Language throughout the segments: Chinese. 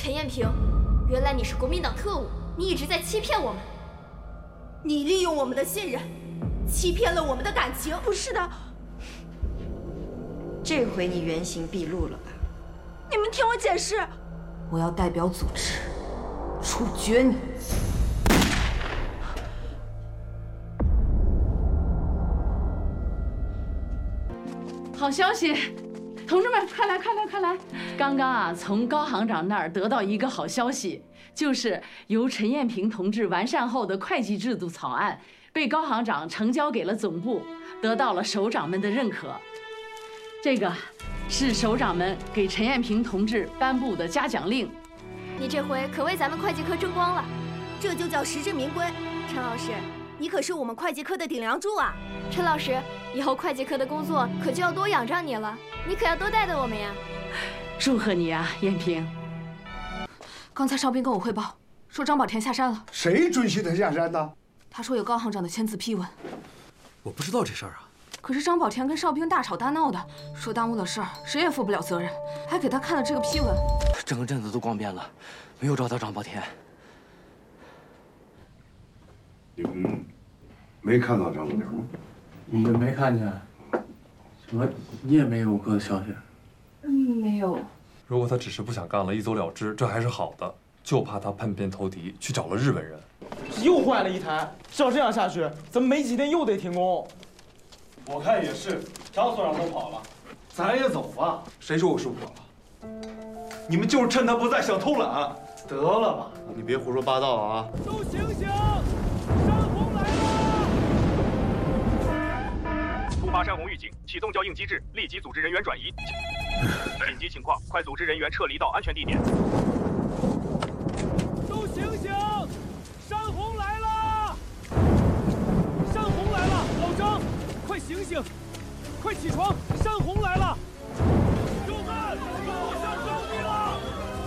陈艳萍，原来你是国民党特务，你一直在欺骗我们。 你利用我们的信任，欺骗了我们的感情。 不是的， 这回你原形毕露了吧？ 你们听我解释。 我要代表组织处决你。 好消息！同志们，快来快来快来！刚刚啊，从高行长那儿得到一个好消息，就是由陈艳萍同志完善后的会计制度草案被高行长呈交给了总部，得到了首长们的认可。这个是首长们给陈艳萍同志颁布的嘉奖令。 你这回可为咱们会计科争光了， 这就叫实至名归。陈老师，你可是我们会计科的顶梁柱啊！ 陈老师，以后会计科的工作可就要多仰仗你了，你可要多带带我们呀！ 祝贺你啊，艳萍！ 刚才哨兵跟我汇报，说张宝田下山了。 谁准许他下山的？ 他说有高行长的签字批文。 我不知道这事儿啊。 可是张宝田跟哨兵大吵大闹的，说耽误了事儿，谁也负不了责任，还给他看了这个批文。 整个镇子都光遍了，没有找到张宝田。 你们没看到张宝田吗？ 你们没看见？什么？你也没有哥的消息？ 没有。 如果他只是不想干了，一走了之，这还是好的。就怕他叛变投敌，去找了日本人。 又坏了一台，照这样下去，咱们没几天又得停工。 我看也是，张所长都跑了，咱也走吧。 谁说我师傅跑了？ 你们就是趁他不在想偷懒。得了吧， 你别胡说八道啊！ 都醒醒！山洪来了！ 突发山洪预警，启动校应机制，立即组织人员转移。紧急情况，快组织人员撤离到安全地点。 都醒醒！山洪来了！山洪来了！老张，快醒醒！快起床！山洪来了！兄弟，我想救你了！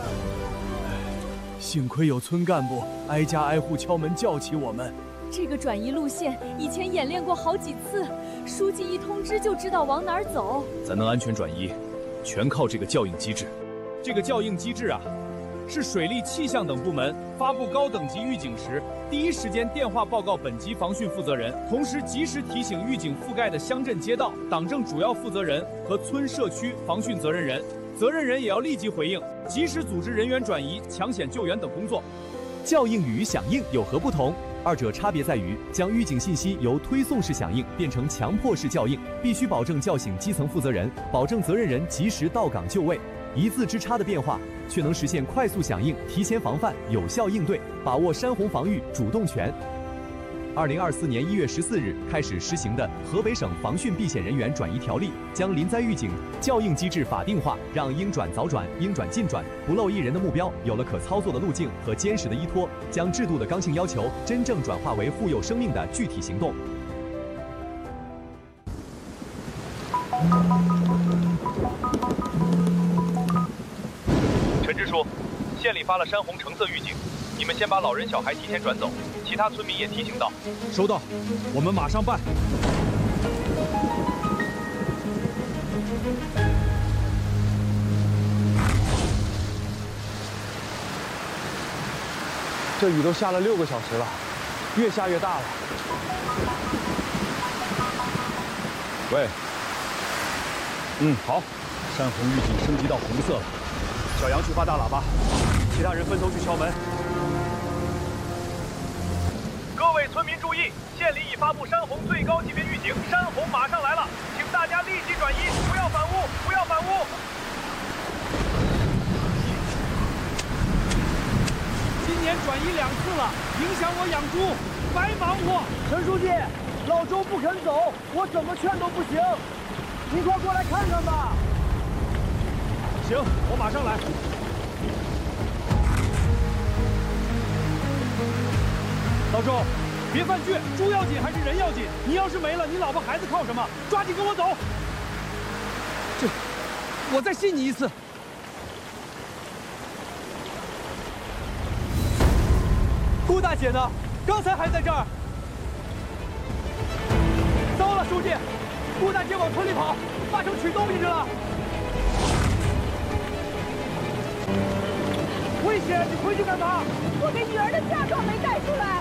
幸亏有村干部挨家挨户敲门叫起我们。 这个转移路线以前演练过好几次，书记一通知就知道往哪儿走。 咱能安全转移，全靠这个校应机制。这个校应机制啊，是水利、气象等部门发布高等级预警时，第一时间电话报告本级防汛负责人，同时及时提醒预警覆盖的乡镇街道、党政主要负责人和村社区防汛责任人。责任人也要立即回应，及时组织人员转移、抢险救援等工作。校应与响应有何不同？二者差别在于，将预警信息由推送式响应变成强迫式校应，必须保证叫醒基层负责人，保证责任人及时到岗就位。一字之差的变化，却能实现快速响应、提前防范、有效应对，把握山洪防御主动权。2024年1月14日开始实行的《河北省防汛避险人员转移条例》，将临灾预警校应机制法定化，让应转早转、应转尽转、不漏一人的目标有了可操作的路径和坚实的依托，将制度的刚性要求真正转化为富有生命的具体行动。 陈支书，县里发了山洪橙色预警，你们先把老人小孩提前转走，其他村民也提醒到。 收到，我们马上办。 这雨都下了6个小时了，越下越大了。 喂，好，山洪预警升级到红色了。小杨去发大喇叭，其他人分头去敲门。 各位村民注意，县里已发布山洪最高级别预警，山洪马上来了，请大家立即转移，不要反屋，不要反屋。 今年转移2次了，影响我养猪，白忙活。 陈书记，老周不肯走，我怎么劝都不行。您快过来看看吧。 行，我马上来。老周，别犯倔，猪要紧还是人要紧？你要是没了，你老婆孩子靠什么？抓紧跟我走。我再信你一次。顾大姐呢？刚才还在这儿。糟了，书记，顾大姐往村里跑，八成取东西去了。危姐，你回去干嘛？ 我给女儿的嫁妆没带出来。